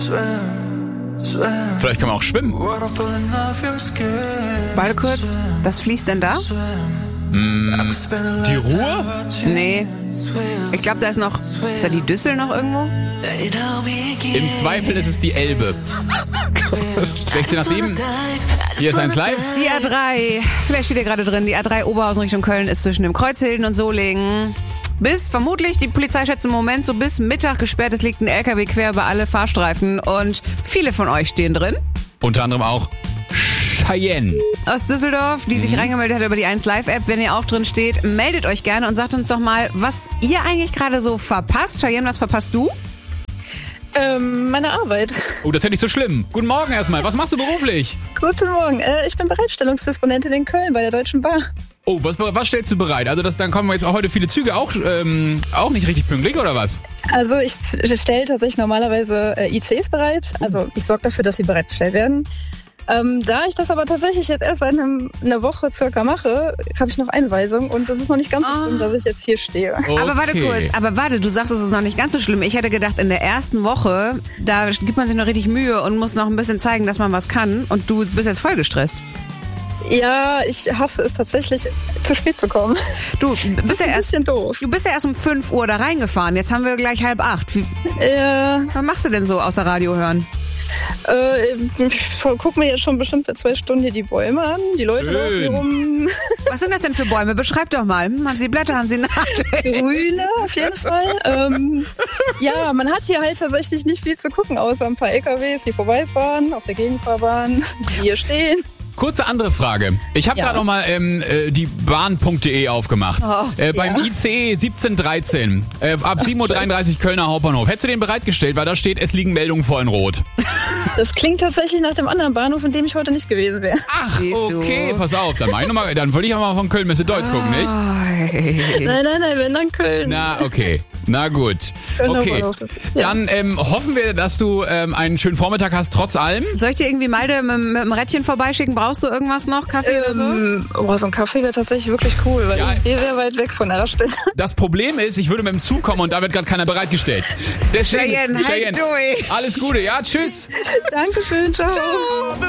Vielleicht kann man auch schwimmen. Warte kurz, was fließt denn da? Die Ruhr? Nee. Ich glaube, da ist da die Düssel noch irgendwo? Im Zweifel ist es die Elbe. 16:07. Hier ist 1 Live. Die A3. Vielleicht steht ihr gerade drin. Die A3 Oberhausen Richtung Köln ist zwischen dem Kreuzhilden und Solingen. Vermutlich, die Polizei schätzt im Moment, so bis Mittag gesperrt. Es liegt ein LKW quer über alle Fahrstreifen und viele von euch stehen drin. Unter anderem auch Cheyenne aus Düsseldorf, die sich reingemeldet hat über die 1 Live App. Wenn ihr auch drin steht, meldet euch gerne und sagt uns doch mal, was ihr eigentlich gerade so verpasst. Cheyenne, was verpasst du? Meine Arbeit. Oh, das ist ja nicht so schlimm. Guten Morgen erstmal. Was machst du beruflich? Guten Morgen. Ich bin Bereitstellungsdisponentin in Köln bei der Deutschen Bahn. Oh, was stellst du bereit? Also dann kommen jetzt auch heute viele Züge auch nicht richtig pünktlich, oder was? Also ich stelle tatsächlich normalerweise ICs bereit. Also ich sorge dafür, dass sie bereitgestellt werden. Da ich das aber tatsächlich jetzt erst seit einer Woche circa mache, habe ich noch Einweisung und das ist noch nicht ganz so schlimm, dass ich jetzt hier stehe. Okay. Aber warte, du sagst, es ist noch nicht ganz so schlimm. Ich hätte gedacht, in der ersten Woche, da gibt man sich noch richtig Mühe und muss noch ein bisschen zeigen, dass man was kann und du bist jetzt voll gestresst. Ja, ich hasse es tatsächlich, zu spät zu kommen. Du bist ja erst doof. Du bist ja erst um 5 Uhr da reingefahren. Jetzt haben wir gleich 7:30. Was machst du denn so außer Radio hören? Ich guck mir jetzt schon bestimmt seit 2 Stunden hier die Bäume an. Die Leute laufen hier rum. Was sind das denn für Bäume? Beschreib doch mal. Haben sie Blätter, haben sie Nadeln? Grüne, auf jeden Fall. Ja, man hat hier halt tatsächlich nicht viel zu gucken, außer ein paar LKWs, die vorbeifahren, auf der Gegenfahrbahn, die hier stehen. Kurze andere Frage. Ich habe gerade nochmal die Bahn.de aufgemacht. Beim ICE 1713 ab 7:33 Uhr Kölner Hauptbahnhof. Hättest du den bereitgestellt, weil da steht, es liegen Meldungen vor in Rot. Das klingt tatsächlich nach dem anderen Bahnhof, in dem ich heute nicht gewesen wäre. Ach, okay, pass auf. Dann wollte ich auch mal von Köln Messe Deutsch gucken, nicht? Nein, wenn dann Köln. Na, okay. Na gut. Okay. Dann hoffen wir, dass du einen schönen Vormittag hast, trotz allem. Soll ich dir irgendwie Malde mit dem Rädchen vorbeischicken? Brauchst du irgendwas noch? Kaffee oder so? So ein Kaffee wäre tatsächlich wirklich cool, weil ich gehe sehr weit weg von der Raststätte. Das Problem ist, ich würde mit dem Zug kommen und da wird gerade keiner bereitgestellt. Deswegen, Cheyenne, alles Gute, ja? Tschüss. Dankeschön, ciao.